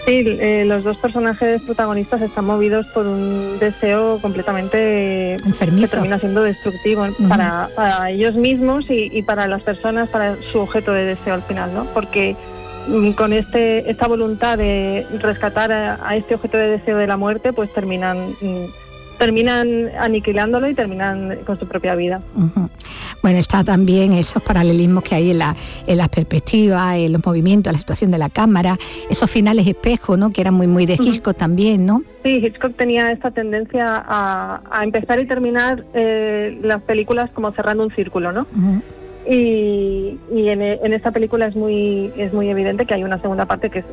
Sí, los dos personajes protagonistas están movidos por un deseo completamente enfermizo, que termina siendo destructivo para ellos mismos y para las personas, para su objeto de deseo al final, ¿no? Porque con esta voluntad de rescatar a este objeto de deseo de la muerte, pues terminan aniquilándolo y terminan con su propia vida. Bueno, está también esos paralelismos que hay en las perspectivas, en los movimientos, la situación de la cámara, esos finales espejo, ¿no? Que eran muy de Hitchcock también, ¿no? Sí, Hitchcock tenía esta tendencia a empezar y terminar las películas como cerrando un círculo, ¿no? Y en esta película es muy evidente que hay una segunda parte que es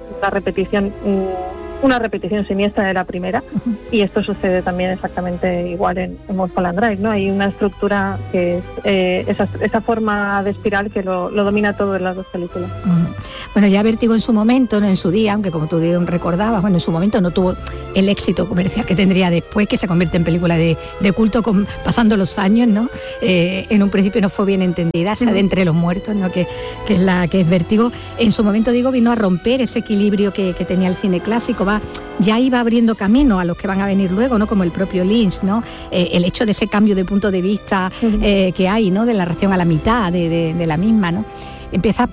una repetición siniestra de la primera, y esto sucede también exactamente igual en Mulholland Drive, ¿no? Hay una estructura que es esa forma de espiral que lo domina todo en las dos películas. Bueno, ya Vértigo en su momento, no en su día, aunque como tú recordabas, bueno, en su momento no tuvo el éxito comercial que tendría después, que se convierte en película de culto pasando los años, ¿no? En un principio no fue bien entendida, esa de Entre los Muertos, ¿no? Que es Vértigo. En su momento, digo, vino a romper ese equilibrio que tenía el cine clásico, ya iba abriendo camino a los que van a venir luego, ¿no? Como el propio Lynch, ¿no? El hecho de ese cambio de punto de vista que hay, ¿no? De la reacción a la mitad de la misma, ¿no? Empieza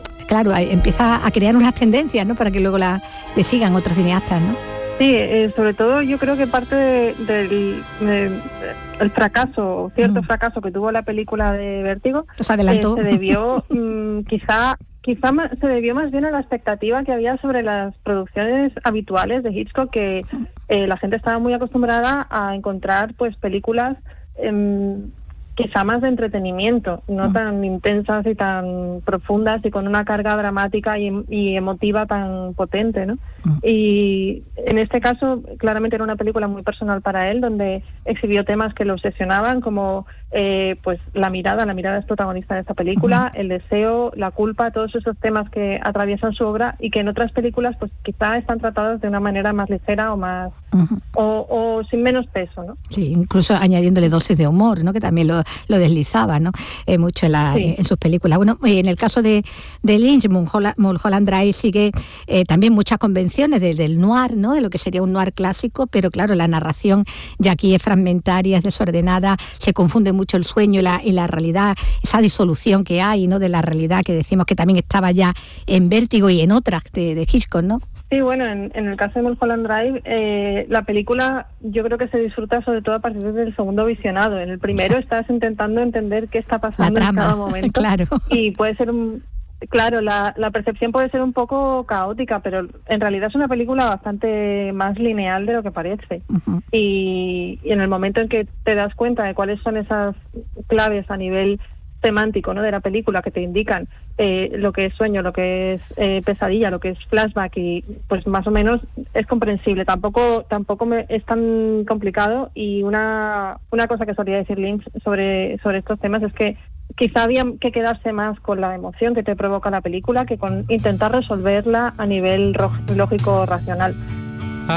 a crear unas tendencias, ¿no? Para que luego le sigan otros cineastas, ¿no? Sí, sobre todo yo creo que parte del fracaso, cierto fracaso que tuvo la película de Vértigo, se adelantó. Se debió quizá se debió más bien a la expectativa que había sobre las producciones habituales de Hitchcock, que la gente estaba muy acostumbrada a encontrar pues películas quizá más de entretenimiento, no tan intensas y tan profundas y con una carga dramática y emotiva tan potente, ¿no? Y en este caso claramente era una película muy personal para él, donde exhibió temas que lo obsesionaban, como pues la mirada es protagonista de esta película, el deseo, la culpa, todos esos temas que atraviesan su obra y que en otras películas pues quizá están tratados de una manera más ligera o más o sin menos peso, ¿no? Sí, incluso añadiéndole dosis de humor, ¿no? Que también lo deslizaba, ¿no? Mucho en sus películas. Bueno, en el caso de Lynch, Mulholland Drive sigue también muchas convenciones del noir, ¿no? De lo que sería un noir clásico, pero claro, la narración ya aquí es fragmentaria, es desordenada, se confunde mucho el sueño y la realidad, esa disolución que hay, ¿no? De la realidad, que decimos que también estaba ya en Vértigo y en otras de Hitchcock, ¿no? Sí, bueno, en el caso de Mulholland Drive, la película yo creo que se disfruta sobre todo a partir del segundo visionado. En el primero estás intentando entender qué está pasando en cada momento. Claro. Y puede ser la percepción puede ser un poco caótica, pero en realidad es una película bastante más lineal de lo que parece. Y en el momento en que te das cuenta de cuáles son esas claves a nivel semántico, ¿no? De la película, que te indican lo que es sueño, lo que es pesadilla, lo que es flashback, y pues más o menos es comprensible. Tampoco es tan complicado. Y una cosa que solía decir Lynch sobre estos temas es que quizá había que quedarse más con la emoción que te provoca la película que con intentar resolverla a nivel lógico racional.